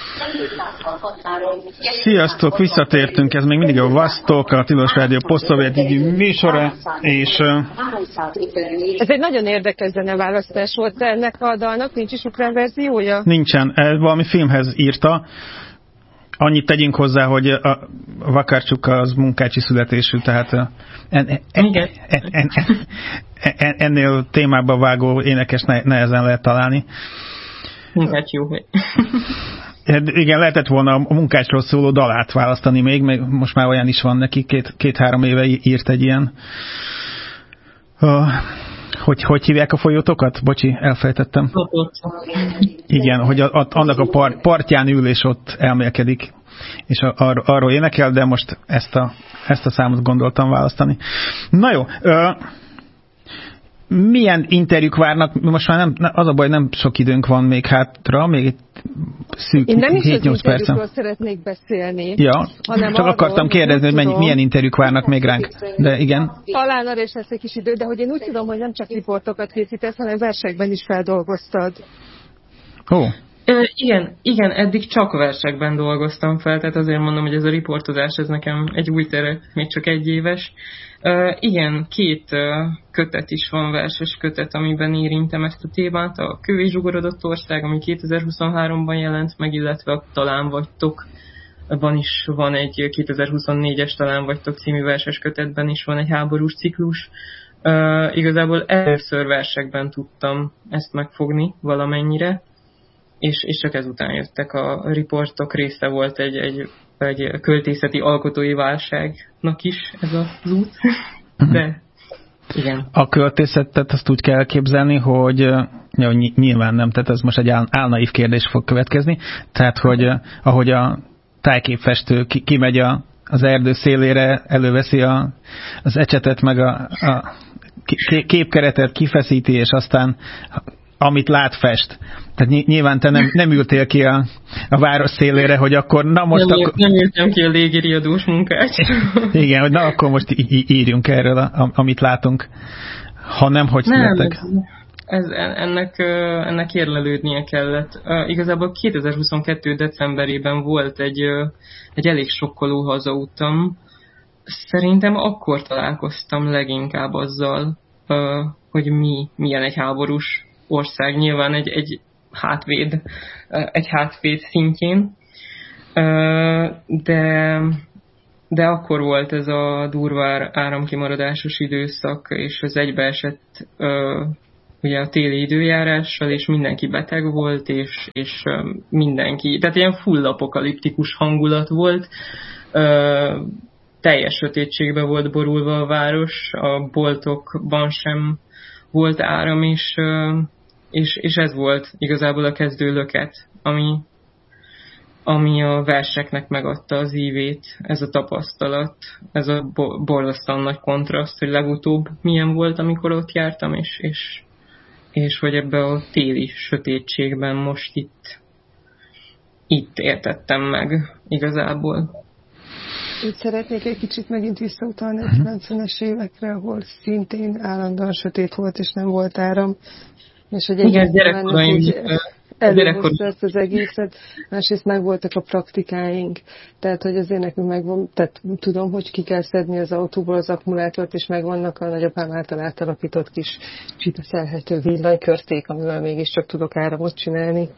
Sziasztok, visszatértünk, ez még mindig a Vasztok, a Tilos Rádió posztszovjet műsora, és... Ez egy nagyon érdekes zeneválasztás volt, de ennek a dalnak nincs is ukrán verziója? Nincsen, valami filmhez írta. Annyit tegyünk hozzá, hogy a Vakarcsuk az munkácsi születésű, tehát ennél témába vágó énekes nehezen lehet találni. Hát jó. Igen, lehetett volna a munkácsról szóló dalát választani még most már olyan is van neki, két-három éve írt egy ilyen. Hogy hívják a folyótokat? Bocsi, elfelejtettem. Igen, hogy annak a partján ül és ott elmélkedik, és arról énekel, de most ezt a számot gondoltam választani. Na jó, milyen interjúk várnak? Most már az a baj, nem sok időnk van még hátra, még egy szűk 7-8 percen. Én nem is az interjúkról szeretnék beszélni. Ja, csak akartam kérdezni, hogy milyen interjúk várnak még ránk. De igen. Talán arra is lesz egy kis idő, de hogy én úgy tudom, hogy nem csak riportokat készítesz, hanem versekben is feldolgoztad. Ó. Igen, eddig csak versekben dolgoztam fel, tehát azért mondom, hogy ez a riportozás, ez nekem egy új terület, még csak 1 éves. Igen, 2 kötet is van, verses kötet, amiben érintem ezt a témát. A Kővé zsugorodott ország, ami 2023-ban jelent meg, illetve a Talán vagytok. Van is van egy 2024-es Talán vagytok című verses kötetben is van egy háborús ciklus. Igazából először versekben tudtam ezt megfogni valamennyire, és csak ezután jöttek a riportok, része volt egy költészeti alkotói válságnak is ez az út. De igen. A költészetet azt úgy kell elképzelni, hogy nyilván nem, tehát ez most egy álnaív kérdés fog következni, tehát hogy ahogy a tájképfestő kimegy az erdő szélére, előveszi az ecsetet, meg a képkeretet kifeszíti, és aztán amit lát, fest. Tehát nyilván te nem ültél ki a város szélére, hogy akkor nem ültem ki a légiriadós munkács. Igen, hogy akkor most írjunk erről, amit látunk. Ha nem, hogy születtek. Ennek érlelődnie kellett. Igazából 2022. decemberében volt egy elég sokkoló hazautam. Szerintem akkor találkoztam leginkább azzal, hogy milyen egy háborús ország, nyilván egy hátvéd szintjén, de akkor volt ez a durva áramkimaradásos időszak, és az egybeesett ugye a téli időjárással, és mindenki beteg volt, és mindenki, tehát ilyen full apokaliptikus hangulat volt, teljes sötétségbe volt borulva a város, a boltokban sem volt áram, és ez volt igazából a kezdő löket, ami a verseknek megadta az ívét, ez a tapasztalat, ez a borzasztóan nagy kontraszt, hogy legutóbb milyen volt, amikor ott jártam, és hogy ebbe a téli sötétségben most itt értettem meg igazából. Itt szeretnék egy kicsit megint visszautalni a 90-es évekre, ahol szintén állandóan sötét volt, és nem volt áram. És hogy igen, gyerekkoraim előhozta ezt az egészet, másrészt megvoltak a praktikáink, tehát hogy azért nekünk megvan, tehát tudom, hogy ki kell szedni az autóból az akkumulátort, és megvannak a nagyapám által átalakított kis csipeszelhető villanykörték, amivel mégiscsak tudok áramot csinálni.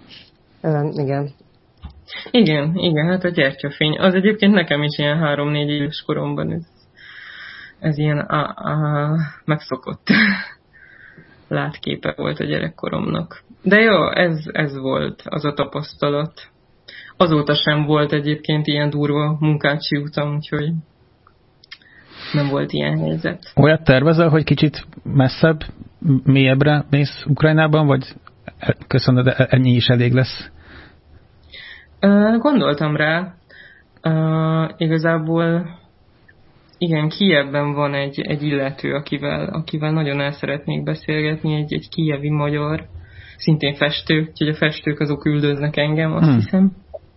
Igen, hát a gyertyafény. Az egyébként nekem is ilyen 3-4 éves koromban ez ilyen megszokott látképe volt a gyerekkoromnak. De jó, ez volt az a tapasztalat. Azóta sem volt egyébként ilyen durva munkácsi utam, úgyhogy nem volt ilyen helyzet. Olyat tervezel, hogy kicsit messzebb, mélyebbre mész Ukrajnában, vagy köszönöd, ennyi is elég lesz? Gondoltam rá. Igazából igen, Kijevben van egy illető, akivel nagyon el szeretnék beszélgetni, egy kijevi magyar, szintén festő, úgyhogy a festők azok üldöznek engem, azt hiszem.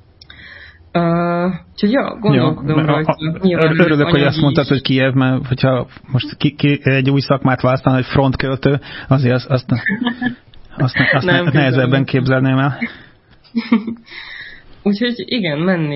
Úgyhogy gondolkodom rajta. Örülök, hogy azt mondtad, hogy Kijev, mert hogyha most egy új szakmát választana, hogy frontköltő, azért azt nehezebben képzelném el. Úgyhogy igen,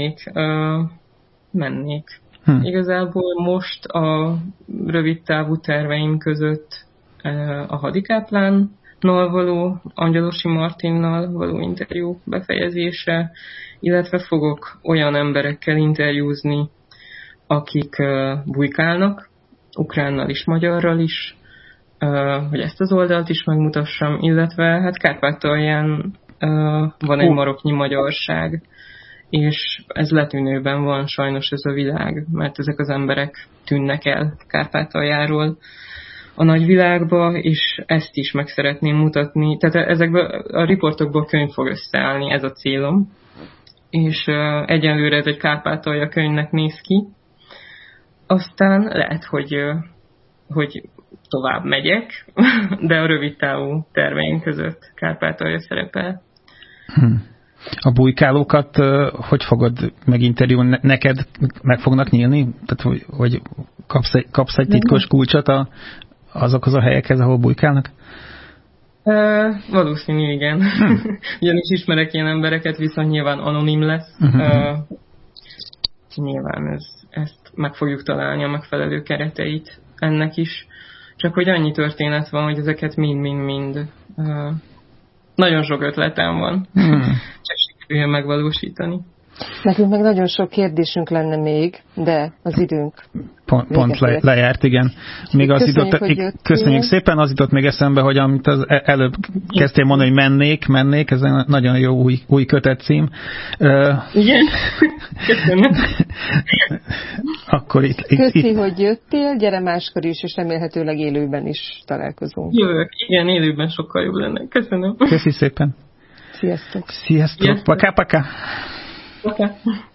mennék. Igazából most a rövid távú terveim között a hadikáplánnal való, Angyalosi Martinnal való interjú befejezése, illetve fogok olyan emberekkel interjúzni, akik bujkálnak, ukránnal is, magyarral is, hogy ezt az oldalt is megmutassam, illetve hát Kárpátalján van egy maroknyi magyarság, és ez letűnőben van sajnos ez a világ, mert ezek az emberek tűnnek el Kárpátaljáról a nagyvilágba, és ezt is meg szeretném mutatni. Tehát ezekből a riportokból könyv fog összeállni, ez a célom. És egyelőre ez egy Kárpátalja könyvnek néz ki. Aztán lehet, hogy tovább megyek, de a rövid távú terveim között Kárpátalja szerepel. A bujkálókat hogy fogod meginterjúlni? Neked meg fognak nyílni? Tehát, hogy kapsz egy titkos kulcsot azokhoz a helyekhez, ahol bujkálnak? Valószínű, igen. Ugyanis ismerek ilyen embereket, viszont nyilván anonim lesz. Nyilván ezt meg fogjuk találni a megfelelő kereteit ennek is. Csak hogy annyi történet van, hogy ezeket mind nagyon sok ötletem van. Csak sikerüljön megvalósítani. Nekünk meg nagyon sok kérdésünk lenne még, de az időnk pont lejárt, igen. Még köszönjük szépen, az jutott még eszembe, hogy amit az előbb kezdtél mondani, hogy mennék, ez egy nagyon jó új kötetcím. Igen, köszönöm. Akkor Köszi, hogy jöttél, gyere máskor is, és remélhetőleg élőben is találkozunk. Jövök, igen, élőben sokkal jobb lenne. Köszönöm. Köszi szépen. Sziasztok. Sziasztok. Paka. Okay.